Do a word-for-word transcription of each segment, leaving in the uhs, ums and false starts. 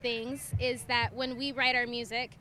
things is that when we write our music,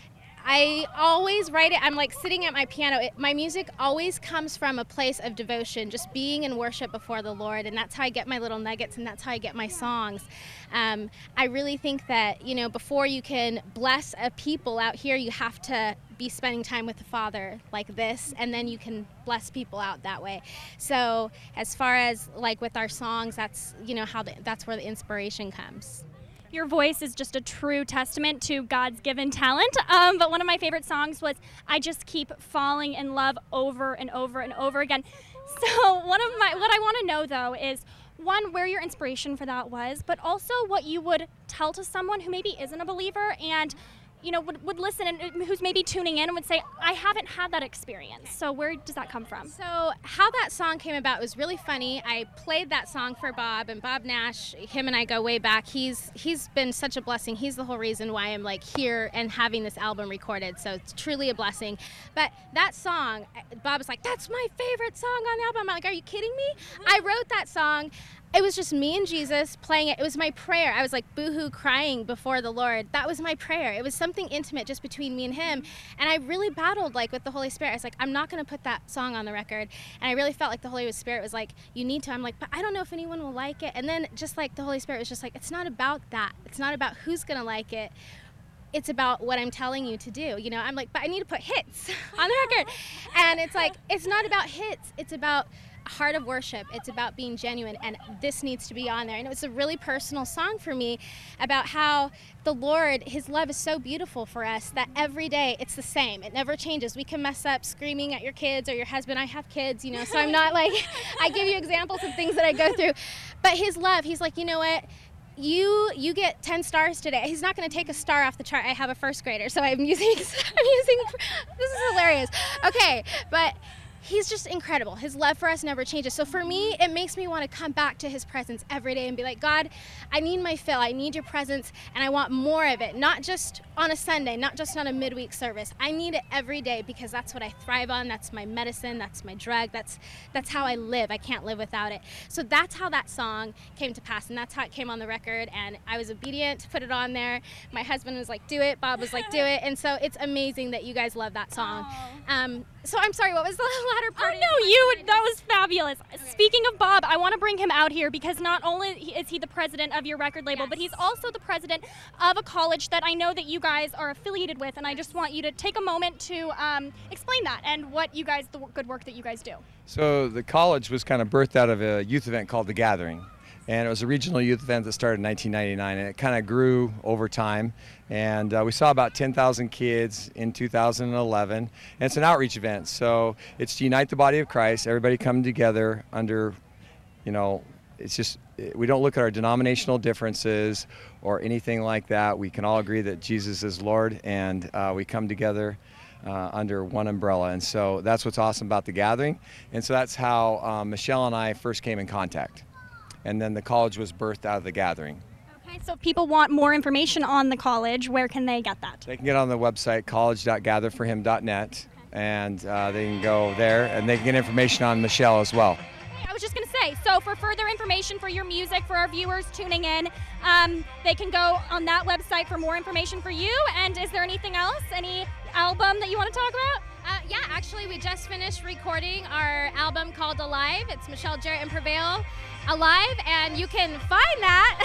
I always write it. I'm like sitting at my piano. It, my music always comes from a place of devotion, just being in worship before the Lord. And that's how I get my little nuggets, and that's how I get my songs. Um, I really think that, you know, before you can bless a people out here, you have to be spending time with the Father like this, and then you can bless people out that way. So as far as like with our songs, that's, you know, how the, that's where the inspiration comes. Your voice is just a true testament to God's given talent. Um, but one of my favorite songs was I Just Keep Falling in Love over and over and over again. So one of my, what I want to know though is, one, where your inspiration for that was, but also what you would tell to someone who maybe isn't a believer and, you know, would, would listen and who's maybe tuning in and would say, I haven't had that experience. So where does that come from? So how that song came about was really funny. I played that song for Bob, and Bob Nash, him and I go way back. He's he's been such a blessing. He's the whole reason why I'm like here and having this album recorded. So it's truly a blessing. But that song, Bob was like, that's my favorite song on the album. I'm like, are you kidding me? I wrote that song. It was just me and Jesus playing it. It was my prayer. I was like boohoo crying before the Lord. That was my prayer. It was something intimate just between me and him. And I really battled like with the Holy Spirit. I was like, I'm not going to put that song on the record. And I really felt like the Holy Spirit was like, you need to. I'm like, but I don't know if anyone will like it. And then just like the Holy Spirit was just like, it's not about that. It's not about who's going to like it. It's about what I'm telling you to do. You know, I'm like, but I need to put hits on the record. And it's like, it's not about hits. It's about heart of worship. It's about being genuine, and this needs to be on there. And it was a really personal song for me about how the Lord, his love is so beautiful for us that every day it's the same. It never changes. We can mess up screaming at your kids or your husband. I have kids, you know, so I'm not like, I give you examples of things that I go through. But his love, he's like, you know what? You you get ten stars today. He's not going to take a star off the chart. I have a first grader, so I'm using, I'm using, this is hilarious. Okay, but he's just incredible. His love for us never changes. So for me, it makes me want to come back to his presence every day and be like, God, I need my fill. I need your presence, and I want more of it. Not just on a Sunday, not just on a midweek service. I need it every day because that's what I thrive on. That's my medicine. That's my drug. That's that's how I live. I can't live without it. So that's how that song came to pass, and that's how it came on the record, and I was obedient to put it on there. My husband was like, do it. Bob was like, do it. And so it's amazing that you guys love that song. Um, so I'm sorry, what was the latter part? Oh, no, you, that was fabulous. Okay. Speaking of Bob, I want to bring him out here because not only is he the president of your record label, yes, but he's also the president of a college that I know that you guys are affiliated with, and I just want you to take a moment to um, explain that and what you guys, the good work that you guys do. So the college was kind of birthed out of a youth event called The Gathering. And it was a regional youth event that started in nineteen ninety-nine, and it kind of grew over time. And uh, we saw about ten thousand kids in two thousand eleven. And it's an outreach event, so it's to unite the body of Christ, everybody come together under, you know, it's just, we don't look at our denominational differences or anything like that. We can all agree that Jesus is Lord, and uh, we come together Uh, under one umbrella. And so that's what's awesome about The Gathering. And so that's how um, Michelle and I first came in contact. And then the college was birthed out of The Gathering. Okay, so if people want more information on the college, where can they get that? They can get on the website, college dot gather for him dot net, okay, and uh, they can go there, and they can get information on Michelle as well. I was just going to say, so for further information for your music, for our viewers tuning in, um, they can go on that website for more information for you. And is there anything else, any album that you want to talk about? Uh, yeah, actually, we just finished recording our album called Alive. It's Michelle Jarrett and Prevail Alive, and you can find that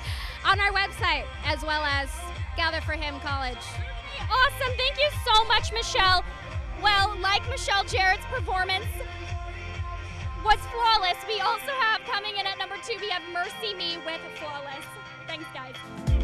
on our website as well as Gather for Him College. Awesome. Thank you so much, Michelle. Well, like Michelle Jarrett's performance was flawless, we also have coming in at number two, we have Mercy Me with Flawless. Thanks, guys.